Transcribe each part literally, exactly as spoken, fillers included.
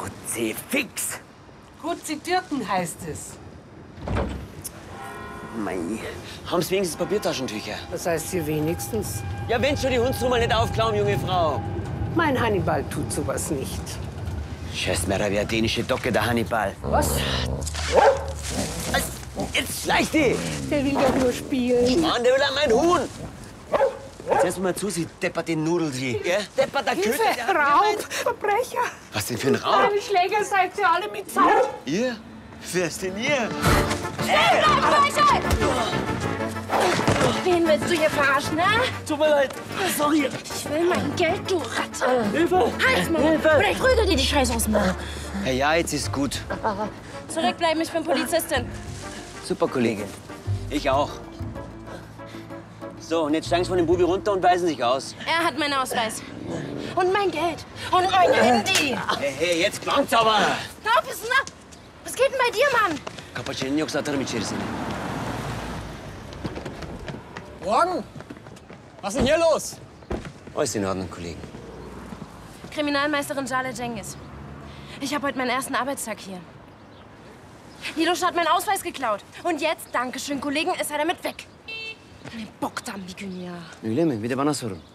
Kruzifix! Kruzitürken heißt es. Mei, haben Sie wenigstens Papiertaschentücher? Das heißt hier wenigstens. Ja, wenn schon die Hundsnummer nicht aufklauen, junge Frau. Mein Hannibal tut sowas nicht. Scheiß mir wie eine dänische Docke, der Hannibal. Was? Jetzt schleicht die! Der will doch nur spielen. Mann, der will an mein Huhn! Jetzt erst mal zu, sie deppert den Nudel, sie. Gell? Deppert der Köter. Hilfe! Raub! Verbrecher! Was denn für ein Raub? Meine Schläger seid ihr alle mit Zeit. Ihr? Wer ist denn ihr? Stehen bleiben, Leute! Wen willst du hier verarschen, ne? Tut mir leid. Sorry. Ich will mein Geld, du Ratte. Hilfe! Halt's mal. Oder ich prügel dir die Scheiße aus dem Mund. Ja, ja, jetzt ist gut. Zurückbleiben, ich bin Polizistin. Super, Kollege. Ich auch. So, und jetzt steigen Sie von dem Bubi runter und weisen sich aus. Er hat meinen Ausweis. Und mein Geld. Und mein Handy. Hey, hey, jetzt klang's aber! Na, was ist denn da? Was geht denn bei dir, Mann? Kapacini yok zaten mi içerisine? Morgen! Was ist denn hier los? Alles in Ordnung, Kollegen. Kriminalmeisterin Jale Cengiz. Ich habe heute meinen ersten Arbeitstag hier. Nilosch hat meinen Ausweis geklaut. Und jetzt, Dankeschön, Kollegen, ist er damit weg. Ne boktan bir gün ya. Öyle mi? Bir de bana sorun.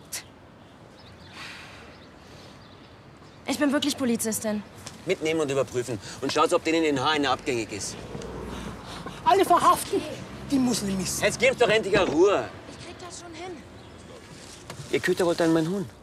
Ich bin wirklich Polizistin. Mitnehmen und überprüfen. Und schaut, ob denen in Haaren abgängig ist. Alle verhaften. Die Muslimis. Jetzt gebt doch endlich eine Ruhe. Ich krieg das schon hin. Ihr Köter wollt an meinen Huhn.